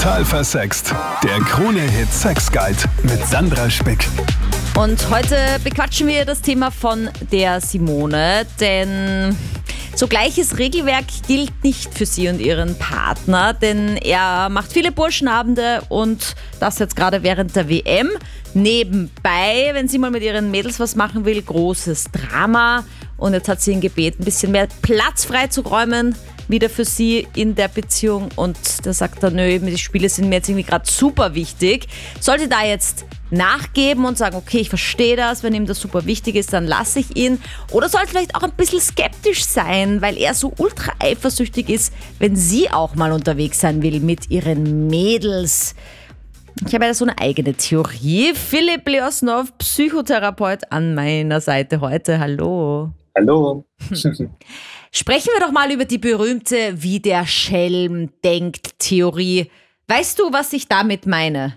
Total versext. Der Krone-Hit Sex Guide mit Sandra Spick. Und heute bequatschen wir das Thema von der Simone, denn so gleiches Regelwerk gilt nicht für sie und ihren Partner, denn er macht viele Burschenabende und das jetzt gerade während der WM. Nebenbei, wenn sie mal mit ihren Mädels was machen will, großes Drama. Und jetzt hat sie ihn gebeten, ein bisschen mehr Platz freizuräumen, wieder für sie in der Beziehung. Und da sagt er, nö, die Spiele sind mir jetzt irgendwie gerade super wichtig. Sollte da jetzt nachgeben und sagen, okay, ich verstehe das, wenn ihm das super wichtig ist, dann lasse ich ihn. Oder sollte vielleicht auch ein bisschen skeptisch sein, weil er so ultra eifersüchtig ist, wenn sie auch mal unterwegs sein will mit ihren Mädels. Ich habe ja so eine eigene Theorie. Philipp Leosnov, Psychotherapeut an meiner Seite heute. Hallo. Hallo. Sprechen wir doch mal über die berühmte Wie der Schelm denkt Theorie. Weißt du, was ich damit meine?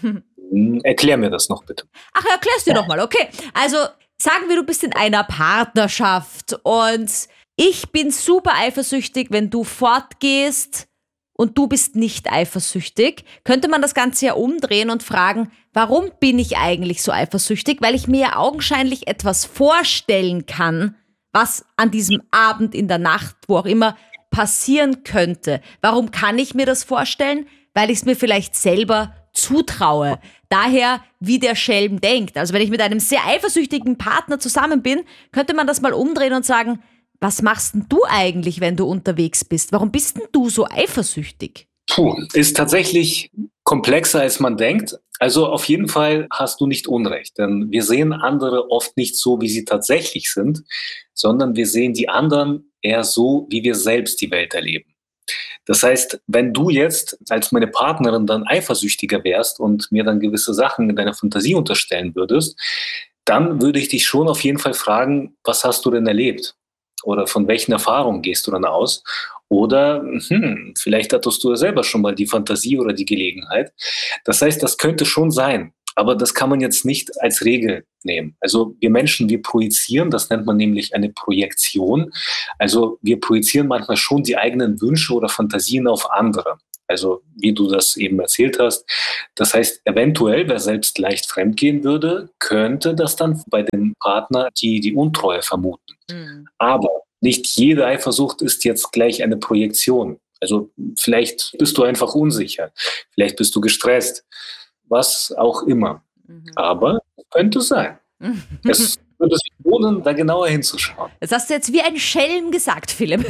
Erklär mir das noch bitte. Ach, erklär's dir doch mal, okay. Also sagen wir, du bist in einer Partnerschaft und ich bin super eifersüchtig, wenn du fortgehst und du bist nicht eifersüchtig. Könnte man das Ganze ja umdrehen und fragen, warum bin ich eigentlich so eifersüchtig? Weil ich mir ja augenscheinlich etwas vorstellen kann, was an diesem Abend, in der Nacht, wo auch immer, passieren könnte. Warum kann ich mir das vorstellen? Weil ich es mir vielleicht selber zutraue. Daher, wie der Schelm denkt. Also wenn ich mit einem sehr eifersüchtigen Partner zusammen bin, könnte man das mal umdrehen und sagen, was machst denn du eigentlich, wenn du unterwegs bist? Warum bist denn du so eifersüchtig? Ist tatsächlich komplexer, als man denkt. Also auf jeden Fall hast du nicht Unrecht, denn wir sehen andere oft nicht so, wie sie tatsächlich sind, sondern wir sehen die anderen eher so, wie wir selbst die Welt erleben. Das heißt, wenn du jetzt als meine Partnerin dann eifersüchtiger wärst und mir dann gewisse Sachen in deiner Fantasie unterstellen würdest, dann würde ich dich schon auf jeden Fall fragen, was hast du denn erlebt? Oder von welchen Erfahrungen gehst du dann aus? Oder vielleicht hattest du ja selber schon mal die Fantasie oder die Gelegenheit. Das heißt, das könnte schon sein, aber das kann man jetzt nicht als Regel nehmen. Also wir Menschen, wir projizieren, das nennt man nämlich eine Projektion. Also wir projizieren manchmal schon die eigenen Wünsche oder Fantasien auf andere. Also wie du das eben erzählt hast. Das heißt, eventuell, wer selbst leicht fremdgehen würde, könnte das dann bei dem Partner die Untreue vermuten. Aber nicht jede Eifersucht ist jetzt gleich eine Projektion. Also vielleicht bist du einfach unsicher, vielleicht bist du gestresst, was auch immer. Aber könnte sein. Es würde sich lohnen, da genauer hinzuschauen. Das hast du jetzt wie ein Schelm gesagt, Philipp.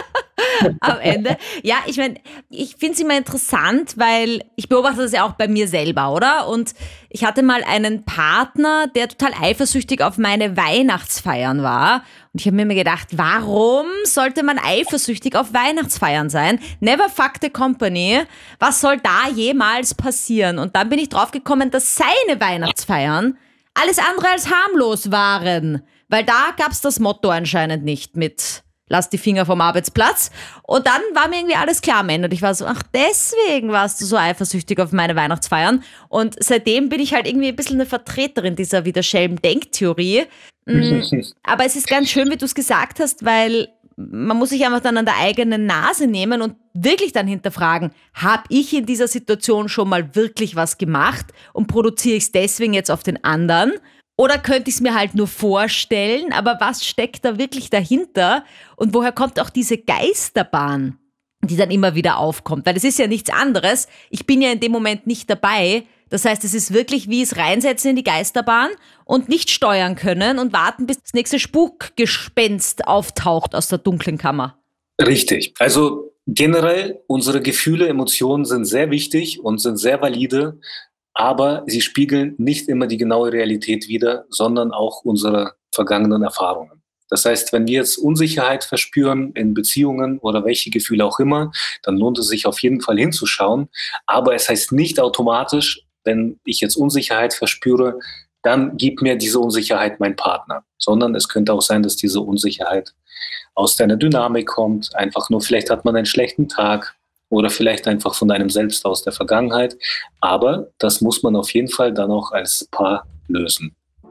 Am Ende. Ja, ich meine, ich finde es immer interessant, weil ich beobachte das ja auch bei mir selber, oder? Und ich hatte mal einen Partner, der total eifersüchtig auf meine Weihnachtsfeiern war. Und ich habe mir immer gedacht, warum sollte man eifersüchtig auf Weihnachtsfeiern sein? Never fuck the company. Was soll da jemals passieren? Und dann bin ich draufgekommen, dass seine Weihnachtsfeiern alles andere als harmlos waren. Weil da gab es das Motto anscheinend nicht mit lass die Finger vom Arbeitsplatz. Und dann war mir irgendwie alles klar am Ende. Und ich war so, ach, deswegen warst du so eifersüchtig auf meine Weihnachtsfeiern. Und seitdem bin ich halt irgendwie ein bisschen eine Vertreterin dieser wie der Schelm-Denk-Theorie. Aber es ist ganz schön, wie du es gesagt hast, weil man muss sich einfach dann an der eigenen Nase nehmen und wirklich dann hinterfragen, habe ich in dieser Situation schon mal wirklich was gemacht und produziere ich es deswegen jetzt auf den anderen? Oder könnte ich es mir halt nur vorstellen, aber was steckt da wirklich dahinter? Und woher kommt auch diese Geisterbahn, die dann immer wieder aufkommt? Weil es ist ja nichts anderes. Ich bin ja in dem Moment nicht dabei. Das heißt, es ist wirklich wie es reinsetzen in die Geisterbahn und nicht steuern können und warten, bis das nächste Spukgespenst auftaucht aus der dunklen Kammer. Richtig. Also generell, unsere Gefühle, Emotionen sind sehr wichtig und sind sehr valide. Aber sie spiegeln nicht immer die genaue Realität wider, sondern auch unsere vergangenen Erfahrungen. Das heißt, wenn wir jetzt Unsicherheit verspüren in Beziehungen oder welche Gefühle auch immer, dann lohnt es sich auf jeden Fall hinzuschauen. Aber es heißt nicht automatisch, wenn ich jetzt Unsicherheit verspüre, dann gibt mir diese Unsicherheit mein Partner. Sondern es könnte auch sein, dass diese Unsicherheit aus deiner Dynamik kommt. Einfach nur, vielleicht hat man einen schlechten Tag. Oder vielleicht einfach von einem selbst aus der Vergangenheit. Aber das muss man auf jeden Fall dann auch als Paar lösen.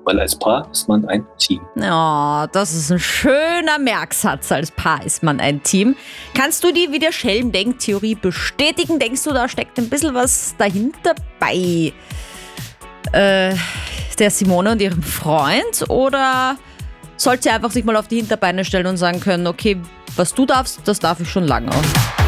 weil als Paar ist man ein Team. Ja, das ist ein schöner Merksatz. Als Paar ist man ein Team. Kannst du die Wie der Schelm denkt Theorie bestätigen? Denkst du, da steckt ein bisschen was dahinter bei der Simone und ihrem Freund? Oder sollte sie einfach sich mal auf die Hinterbeine stellen und sagen können, okay, was du darfst, das darf ich schon lange.